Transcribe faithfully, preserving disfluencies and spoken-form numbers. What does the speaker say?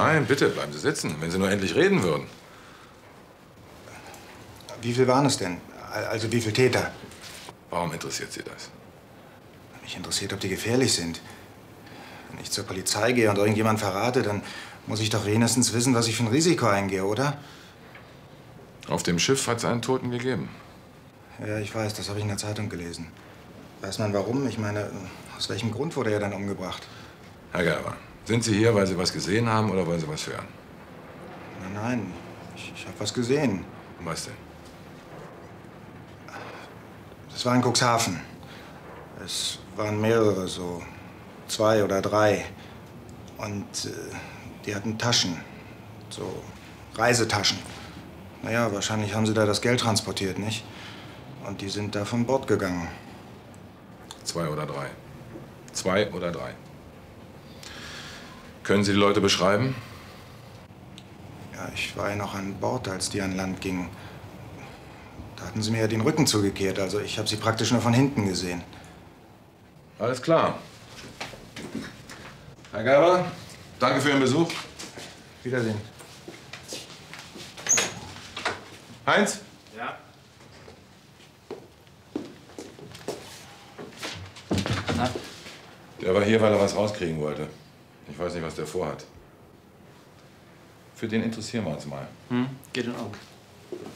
Nein, bitte, bleiben Sie sitzen, wenn Sie nur endlich reden würden. Wie viel waren es denn? Also wie viele Täter? Warum interessiert Sie das? Mich interessiert, ob die gefährlich sind. Wenn ich zur Polizei gehe und irgendjemand verrate, dann muss ich doch wenigstens wissen, was ich für ein Risiko eingehe, oder? Auf dem Schiff hat es einen Toten gegeben. Ja, ich weiß, das habe ich in der Zeitung gelesen. Weiß man warum? Ich meine, aus welchem Grund wurde er dann umgebracht? Herr Gerber, sind Sie hier, weil Sie was gesehen haben oder weil Sie was hören? Nein, nein, ich, ich habe was gesehen. Was denn? Das war in Cuxhaven. Es waren mehrere, so zwei oder drei. Und äh, die hatten Taschen, so Reisetaschen. Naja, wahrscheinlich haben sie da das Geld transportiert, nicht? Und die sind da von Bord gegangen. Zwei oder drei. Zwei oder drei. Können Sie die Leute beschreiben? Ja, ich war ja noch an Bord, als die an Land gingen. Da hatten sie mir ja den Rücken zugekehrt. Also ich habe sie praktisch nur von hinten gesehen. Alles klar. Herr Gerber, danke für Ihren Besuch. Wiedersehen. Heinz? Ja? Na? Der war hier, weil er was rauskriegen wollte. Ich weiß nicht, was der vorhat. Für den interessieren wir uns mal. Hm, geht in Ordnung.